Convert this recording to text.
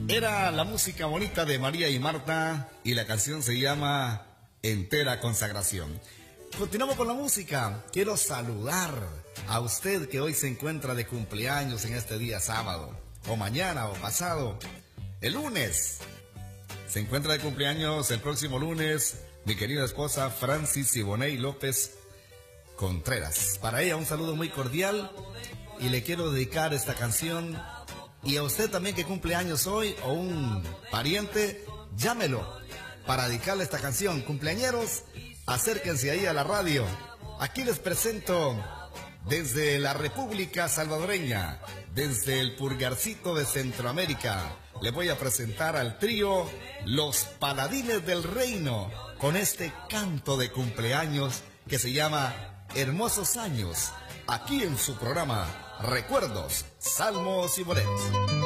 Era la música bonita de María y Marta y la canción se llama Entera Consagración. Continuamos con la música. Quiero saludar a usted que hoy se encuentra de cumpleaños en este día sábado, o mañana o pasado. El lunes se encuentra de cumpleaños el próximo lunes mi querida esposa Francis Siboney López Contreras. Para ella un saludo muy cordial y le quiero dedicar esta canción. Y a usted también que cumple años hoy o un pariente, llámelo para dedicarle esta canción. Cumpleañeros, acérquense ahí a la radio. Aquí les presento desde la República Salvadoreña, desde el Pulgarcito de Centroamérica. Les voy a presentar al trío Los Paladines del Reino con este canto de cumpleaños que se llama Hermosos Años, aquí en su programa Recuerdos, Salmos y Boleros.